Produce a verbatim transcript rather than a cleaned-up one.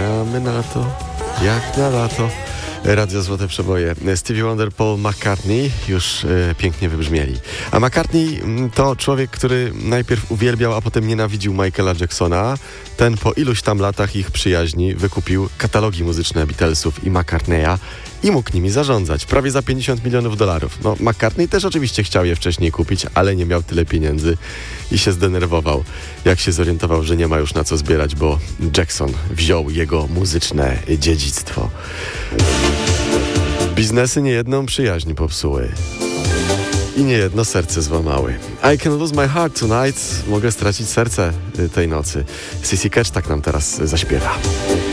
Czekamy na to, jak na lato. Radio Złote Przeboje. Stevie Wonder, Paul McCartney już e, pięknie wybrzmieli. A McCartney to człowiek, który najpierw uwielbiał, a potem nienawidził Michaela Jacksona. Ten po iluś tam latach ich przyjaźni wykupił katalogi muzyczne Beatlesów i McCartneya i mógł nimi zarządzać. Prawie za pięćdziesiąt milionów dolarów. No, McCartney też oczywiście chciał je wcześniej kupić, ale nie miał tyle pieniędzy i się zdenerwował, jak się zorientował, że nie ma już na co zbierać, bo Jackson wziął jego muzyczne dziedzictwo. Biznesy niejedną przyjaźń popsuły i niejedno serce złamały. I can lose my heart tonight. Mogę stracić serce tej nocy. Sissy Catch tak nam teraz zaśpiewa.